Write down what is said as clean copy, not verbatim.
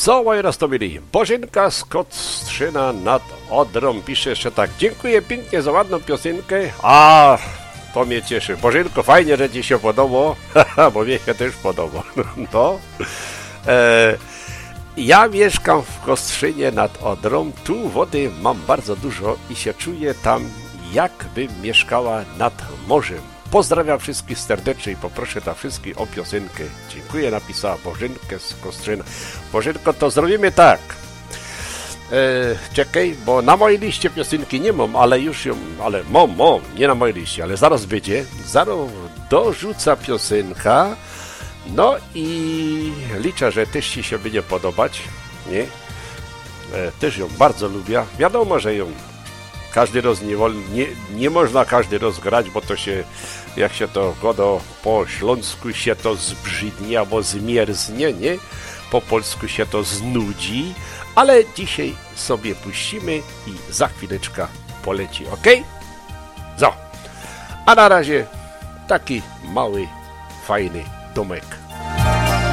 Co moi roztomili? Bożenka z Kostrzyna nad Odrą pisze jeszcze tak. Dziękuję pięknie za ładną piosenkę. A, to mnie cieszy. Bożenko, fajnie, że ci się podobało. Bo mnie się też podoba. No. Ja mieszkam w Kostrzynie nad Odrą. Tu wody mam bardzo dużo i się czuję tam, jakbym mieszkała nad morzem. Pozdrawiam wszystkich serdecznie i poproszę dla wszystkich o piosenkę. Dziękuję, napisała Bożenka z Kostrzyna. Bożenko, to zrobimy tak. Czekaj, bo na mojej liście piosenki nie mam, ale już ją, ale mam, nie na mojej liście, ale zaraz będzie. Zaraz dorzuca piosenka. No i liczę, że też ci się będzie podobać. Nie? Też ją bardzo lubię. Wiadomo, że ją każdy raz nie można każdy raz grać, bo to się, jak się to godo po śląsku się to zbrzydnie albo zmierznie, nie? Po polsku się to znudzi, ale dzisiaj sobie puścimy i za chwileczkę poleci, ok? A na razie taki mały, fajny domek.